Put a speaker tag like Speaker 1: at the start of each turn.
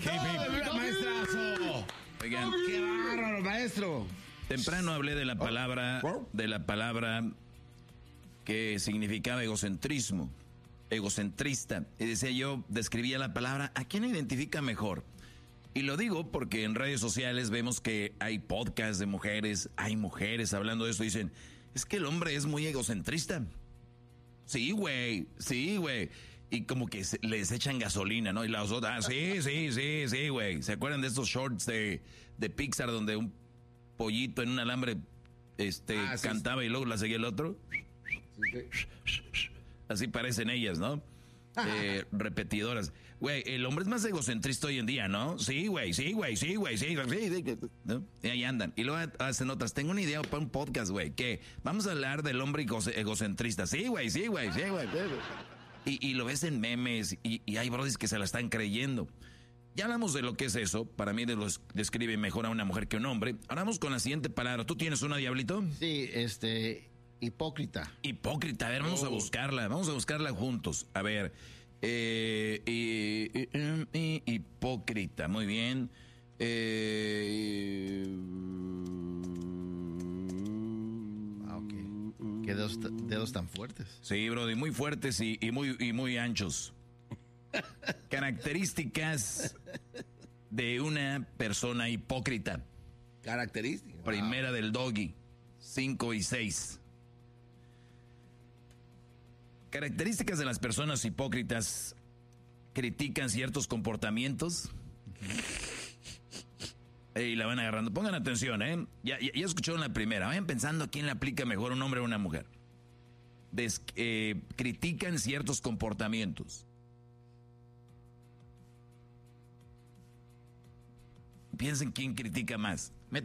Speaker 1: ¡Maestrazo!
Speaker 2: Oigan,
Speaker 1: ¡Qué bárbaro, maestro!
Speaker 2: Temprano hablé de la palabra que significaba egocentrismo, egocentrista. Y decía yo, describía la palabra, ¿a quién identifica mejor? Y lo digo porque en redes sociales vemos que hay podcasts de mujeres, hay mujeres hablando de eso, dicen, es que el hombre es muy egocentrista. Sí, güey. Y como que les echan gasolina, ¿no? Y las otras, sí, güey. ¿Se acuerdan de estos shorts de Pixar donde un pollito en un alambre cantaba y luego la seguía el otro? Así parecen ellas, ¿no? Repetidoras. Güey, el hombre es más egocentrista hoy en día, ¿no? Sí, güey. ¿No? Y ahí andan. Y luego hacen otras. Tengo una idea para un podcast, güey, que vamos a hablar del hombre egocentrista. Sí, güey. Y lo ves en memes y hay brodis que se la están creyendo. Ya hablamos de lo que es eso. Para mí describe mejor a una mujer que a un hombre. Ahora vamos con la siguiente palabra. ¿Tú tienes una, Diablito?
Speaker 1: Sí, hipócrita.
Speaker 2: Hipócrita. A ver, vamos a buscarla. Vamos a buscarla juntos. A ver. Hipócrita. Muy bien.
Speaker 1: Ok. Qué dedos tan fuertes.
Speaker 2: Sí, brody, muy fuertes y muy anchos. Características de una persona hipócrita.
Speaker 3: Características.
Speaker 2: Primera del Doggy, 5 y 6. Características de las personas hipócritas: critican ciertos comportamientos. Y la van agarrando. Pongan atención, ¿eh? Ya escucharon la primera. Vayan pensando a quién le aplica mejor, un hombre o una mujer. Critican ciertos comportamientos. Piensen quién critica más.